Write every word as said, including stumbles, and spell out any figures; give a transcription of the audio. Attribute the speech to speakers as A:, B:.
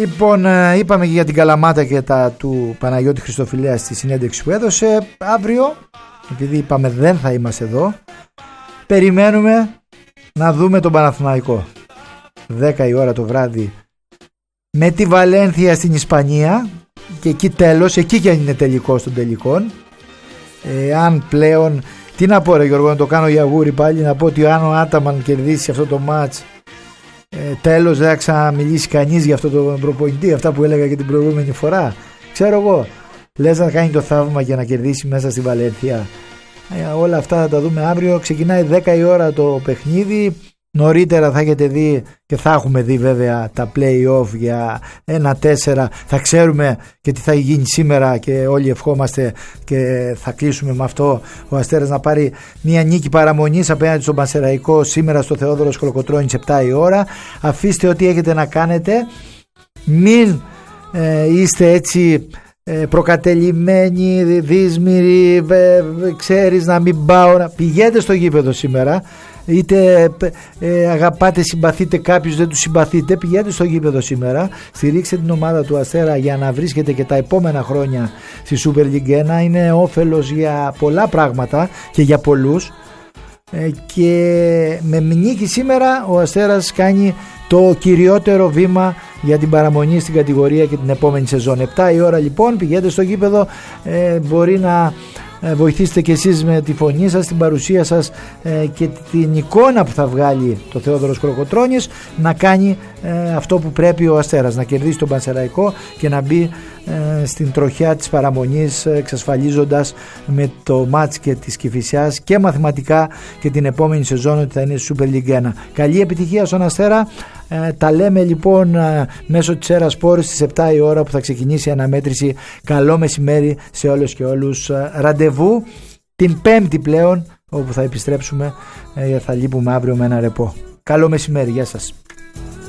A: Λοιπόν, είπαμε και για την Καλαμάτα και τα του Παναγιώτη Χριστοφιλέα στη συνέντευξη που έδωσε. Αύριο, επειδή είπαμε δεν θα είμαστε εδώ, περιμένουμε να δούμε τον Παναθηναϊκό δέκα η ώρα το βράδυ με τη Βαλένθια στην Ισπανία, και εκεί τέλος, εκεί και αν είναι τελικός των τελικών. ε, αν πλέον, τι να πω ρε Γιώργο, να το κάνω για γούρι πάλι, να πω ότι αν ο Άταμαν κερδίσει αυτό το μάτς, ε, τέλος δεν θα ξαναμιλήσει κανείς για αυτό το προπονητή, αυτά που έλεγα και την προηγούμενη φορά, ξέρω εγώ. Λες να κάνει το θαύμα για να κερδίσει μέσα στη Βαλένθια. ε, όλα αυτά θα τα δούμε αύριο. Ξεκινάει δέκα η ώρα το παιχνίδι. Νωρίτερα θα έχετε δει και θα έχουμε δει βέβαια τα play-off για ένα τέσσερα. Θα ξέρουμε και τι θα γίνει σήμερα και όλοι ευχόμαστε και θα κλείσουμε με αυτό, ο Αστέρας να πάρει μια νίκη παραμονής απέναντι στον Πανσεραϊκό σήμερα στο Θεόδωρος Κολοκοτρώνης επτά η ώρα. Αφήστε ό,τι έχετε να κάνετε, μην ε, είστε έτσι ε, προκατελημένοι, δύσμηροι, ε, ξέρεις να μην πάω, να... πηγαίνετε στο γήπεδο σήμερα. Είτε ε, αγαπάτε, συμπαθείτε κάποιους, δεν τους συμπαθείτε, πηγαίνετε στο γήπεδο σήμερα, στηρίξτε την ομάδα του Αστέρα για να βρίσκεται και τα επόμενα χρόνια στη Super League ένα. Είναι όφελος για πολλά πράγματα και για πολλούς, ε, και με νίκη σήμερα ο Αστέρας κάνει το κυριότερο βήμα για την παραμονή στην κατηγορία και την επόμενη σεζόν. επτά η ώρα λοιπόν, πηγαίνετε στο γήπεδο, ε, μπορεί να βοηθήστε και εσείς με τη φωνή σας, την παρουσία σας ε, και την εικόνα που θα βγάλει το Θεόδωρος Κολοκοτρώνης να κάνει ε, αυτό που πρέπει ο Αστέρας, να κερδίσει τον Πανσεραϊκό και να μπει ε, στην τροχιά της παραμονής, εξασφαλίζοντας με το μάτς και της Κηφισιάς και μαθηματικά και την επόμενη σεζόν ότι θα είναι στη Super League ένα. Καλή επιτυχία στον Αστέρα. Ε, τα λέμε λοιπόν ε, μέσω της Έρα Σπόρ στις επτά η ώρα που θα ξεκινήσει η αναμέτρηση. Καλό μεσημέρι σε όλες και όλους. Ε, ραντεβού την Πέμπτη πλέον, όπου θα επιστρέψουμε, ε, θα λείπουμε αύριο με ένα ρεπό. Καλό μεσημέρι, γεια σας.